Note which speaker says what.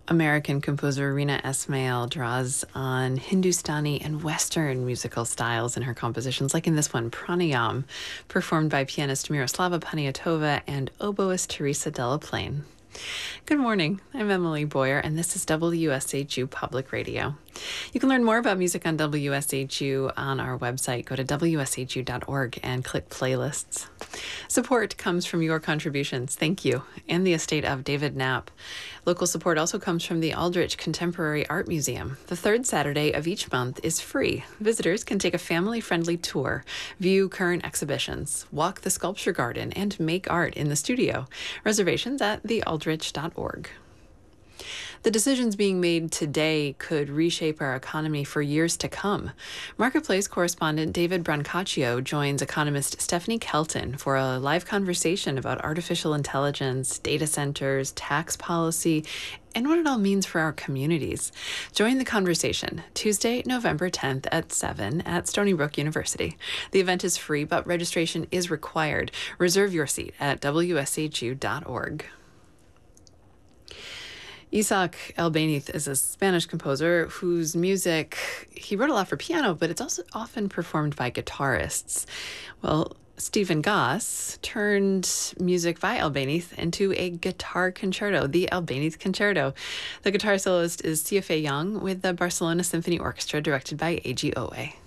Speaker 1: American composer Rina Esmail draws on Hindustani and Western musical styles in her compositions, like in this one, Pranayam, performed by pianist Miroslava Paniatova and oboist Teresa Delaplane. Good morning. I'm Emily Boyer, and this is WSHU Public Radio. You can learn more about music on WSHU on our website. Go to WSHU.org and click playlists. Support comes from your contributions. Thank you. And the estate of David Knapp. Local support also comes from the Aldrich Contemporary Art Museum. The third Saturday of each month is free. Visitors can take a family-friendly tour, view current exhibitions, walk the sculpture garden, and make art in the studio. Reservations at thealdrich.org. The decisions being made today could reshape our economy for years to come. Marketplace correspondent David Brancaccio joins economist Stephanie Kelton for a live conversation about artificial intelligence, data centers, tax policy, and what it all means for our communities. Join the conversation Tuesday, November 10th at 7 at Stony Brook University. The event is free, but registration is required. Reserve your seat at wshu.org. Isaac Albéniz is a Spanish composer whose music, he wrote a lot for piano, but it's also often performed by guitarists. Well, Stephen Goss turned music by Albéniz into a guitar concerto, the Albéniz Concerto. The guitar soloist is Sia Fei Young with the Barcelona Symphony Orchestra, directed by A.G. Owe.